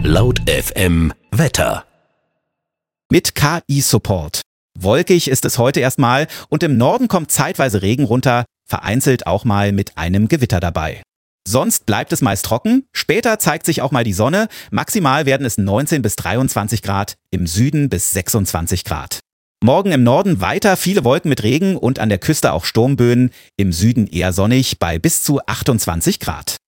Laut FM Wetter. Mit KI-Support. Wolkig ist es heute erstmal und im Norden kommt zeitweise Regen runter, vereinzelt auch mal mit einem Gewitter dabei. Sonst bleibt es meist trocken, später zeigt sich auch mal die Sonne, maximal werden es 19 bis 23 Grad, im Süden bis 26 Grad. Morgen im Norden weiter viele Wolken mit Regen und an der Küste auch Sturmböen, im Süden eher sonnig bei bis zu 28 Grad.